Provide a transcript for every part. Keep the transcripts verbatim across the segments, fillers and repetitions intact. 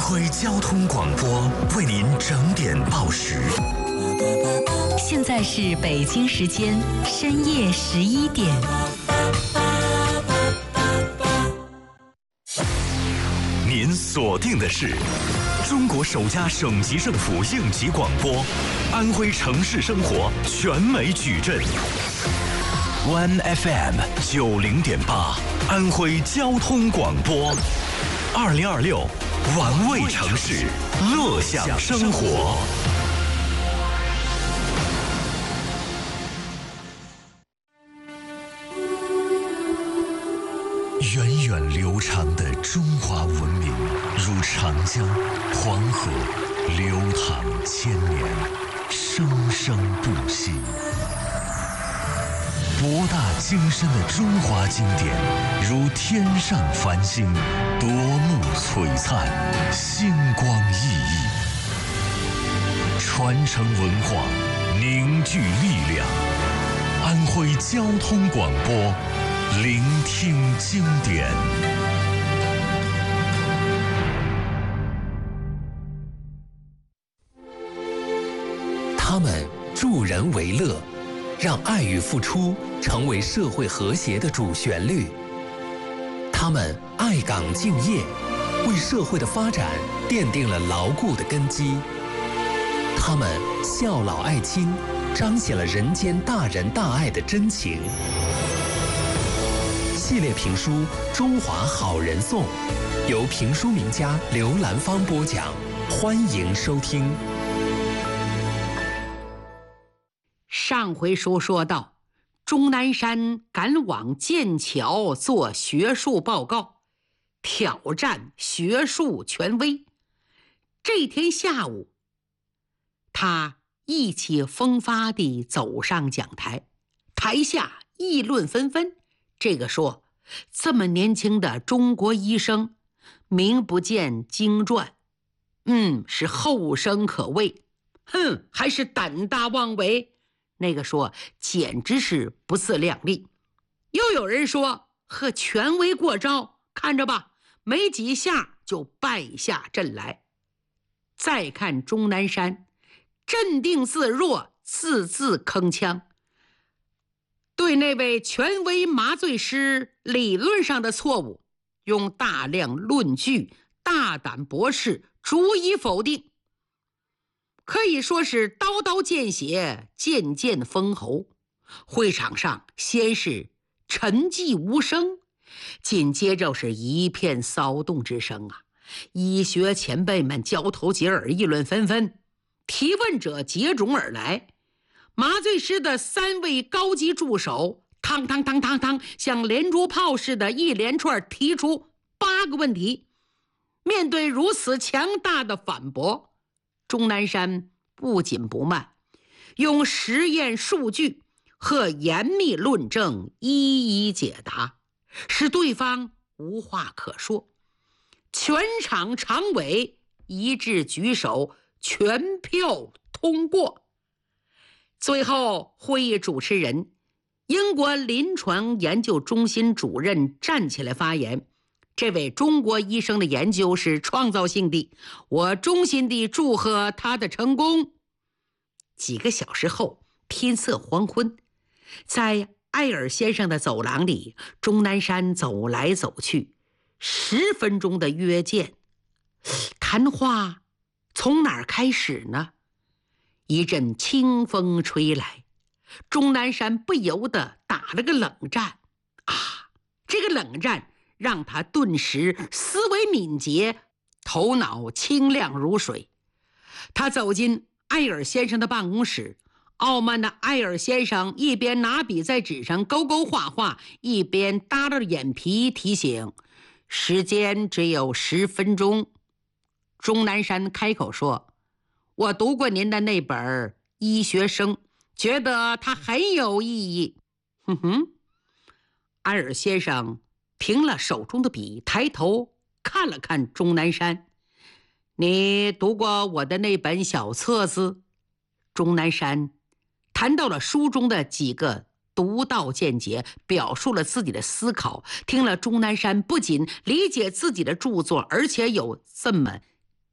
徽交通广播为您整点报时。 现在是北京时间深夜十一点。 您锁定的是中国首家省级政府应急广播，安徽城市生活全美矩阵。One F M 九零点八，安徽交通广播。二零二六，玩味城市，乐享生活。源远流长的中华文明，如长江、黄河，流淌千年，生生不息。博大精深的中华经典，如天上繁星，夺目璀璨，星光熠熠。传承文化，凝聚力量。安徽交通广播，聆听经典。 他们助人为乐，让爱与付出成为社会和谐的主旋律。他们爱岗敬业，为社会的发展奠定了牢固的根基。他们孝老爱亲，彰显了人间大仁大爱的真情。系列评书《中华好人颂》，由评书名家刘兰芳播讲，欢迎收听。 上回书说到，钟南山赶往剑桥做学术报告，挑战学术权威。这天下午，他意气风发地走上讲台，台下议论纷纷。这个说，这么年轻的中国医生，名不见经传，嗯，是后生可畏。哼，还是胆大妄为。那个说，简直是不自量力。又有人说，和权威过招，看着吧，没几下就败下阵来。再看钟南山，镇定自若，字字铿锵，对那位权威麻醉师理论上的错误，用大量论据大胆驳斥，逐一否定，可以说是刀刀见血，剑剑封喉。会场上先是沉寂无声，紧接着是一片骚动之声啊！医学前辈们交头接耳，议论纷纷，提问者接踵而来。麻醉师的三位高级助手，汤汤汤汤汤，像连珠炮似的一连串提出八个问题。面对如此强大的反驳，钟南山不紧不慢，用实验数据和严密论证一一解答，使对方无话可说。全场常委一致举手，全票通过。最后，会议主持人、英国临床研究中心主任站起来发言。这位中国医生的研究是创造性的，我衷心地祝贺他的成功。几个小时后，天色黄昏，在艾尔先生的走廊里，钟南山走来走去，十分钟的约见。谈话从哪儿开始呢？一阵清风吹来，钟南山不由得打了个冷战。啊，这个冷战让他顿时思维敏捷，头脑清亮如水。他走进艾尔先生的办公室，傲慢的艾尔先生一边拿笔在纸上勾勾画画，一边耷拉着眼皮提醒：时间只有十分钟。钟南山开口说：我读过您的那本《医学生》，觉得它很有意义。哼哼，艾尔先生停了手中的笔，抬头看了看钟南山：你读过我的那本小册子？钟南山谈到了书中的几个独到见解，表述了自己的思考。听了钟南山不仅理解自己的著作，而且有这么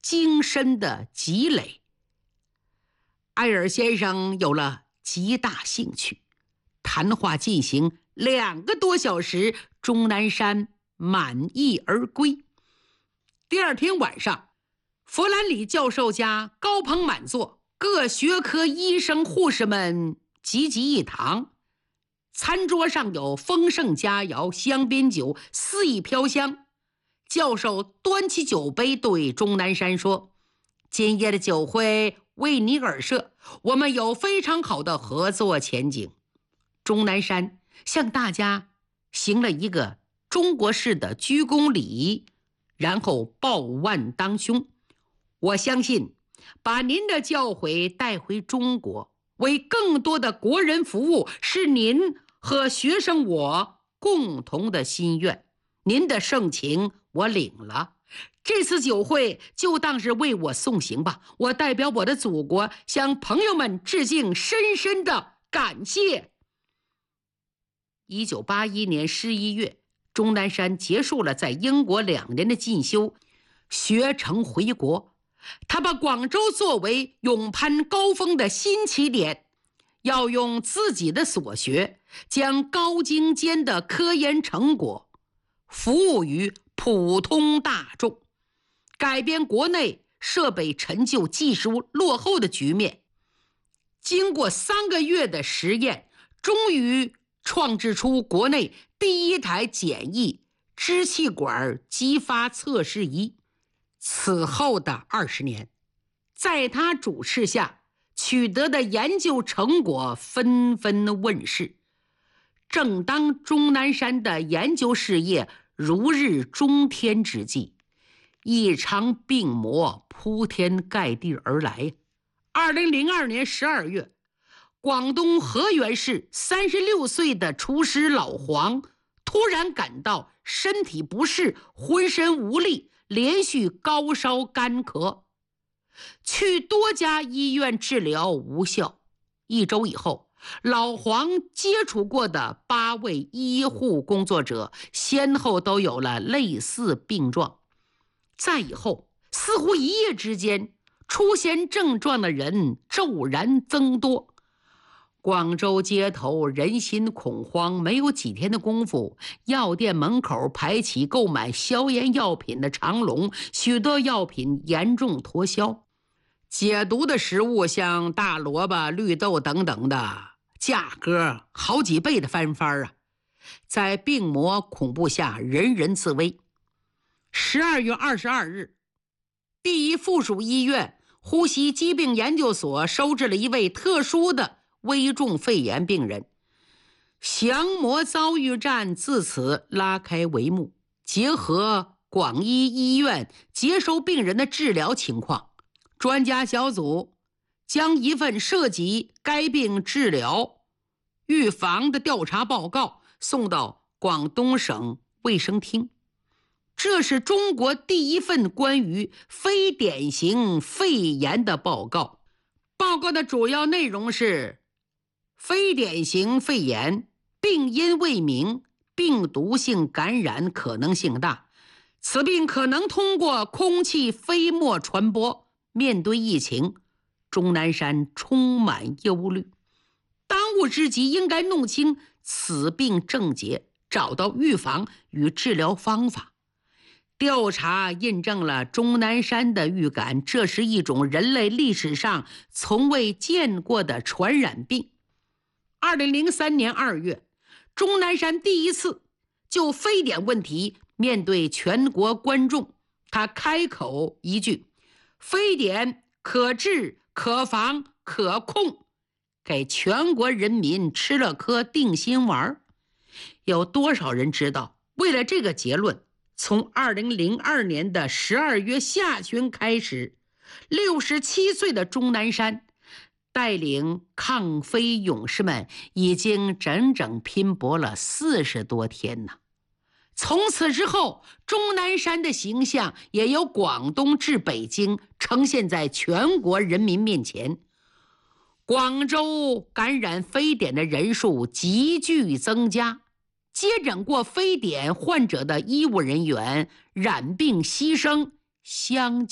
精深的积累。艾尔先生有了极大兴趣，谈话进行两个多小时，钟南山满意而归。第二天晚上，佛兰里教授家高朋满座，各学科医生护士们齐集一堂。餐桌上有丰盛佳肴，香槟酒肆意飘香。教授端起酒杯对钟南山说：今夜的酒会为你而设，我们有非常好的合作前景。钟南山向大家行了一个中国式的鞠躬礼，然后抱腕当胸：我相信把您的教诲带回中国，为更多的国人服务，是您和学生我共同的心愿。您的盛情我领了，这次酒会就当是为我送行吧。我代表我的祖国向朋友们致敬深深的感谢。一九八一年十一月，钟南山结束了在英国两年的进修，学成回国。他把广州作为勇攀高峰的新起点，要用自己的所学，将高精尖的科研成果服务于普通大众，改变国内设备陈旧、技术落后的局面。经过三个月的实验，终于创制出国内第一台简易支气管激发测试仪。此后的二十年，在他主持下取得的研究成果纷纷问世。正当钟南山的研究事业如日中天之际，一场病魔铺天盖地而来。二零零二年十二月，广东河源市三十六岁的厨师老黄突然感到身体不适，浑身无力，连续高烧干咳，去多家医院治疗无效。一周以后，老黄接触过的八位医护工作者先后都有了类似病状。再以后，似乎一夜之间，出现症状的人骤然增多。广州街头人心恐慌，没有几天的功夫，药店门口排起购买消炎药品的长龙，许多药品严重脱销。解毒的食物像大萝卜、绿豆等等的，价格好几倍的翻番啊！在病魔恐怖下，人人自危。十二月二十二日，第一附属医院呼吸疾病研究所收治了一位特殊的危重肺炎病人。降魔遭遇战自此拉开帷幕。结合广医医院接收病人的治疗情况，专家小组将一份涉及该病治疗预防的调查报告送到广东省卫生厅。这是中国第一份关于非典型肺炎的报告。报告的主要内容是：非典型肺炎病因未明，病毒性感染可能性大，此病可能通过空气飞沫传播。面对疫情，钟南山充满忧虑。当务之急应该弄清此病症结，找到预防与治疗方法。调查印证了钟南山的预感，这是一种人类历史上从未见过的传染病。二零零三年二月，钟南山第一次就非典问题面对全国观众，他开口一句：非典可治可防可控，给全国人民吃了颗定心丸。有多少人知道，为了这个结论，从二零零二年的十二月下旬开始，六十七岁的钟南山带领抗非勇士们已经整整拼搏了四十多天呢。从此之后，钟南山的形象也由广东至北京呈现在全国人民面前。广州感染非典的人数急剧增加，接诊过非典患者的医务人员染病牺牲相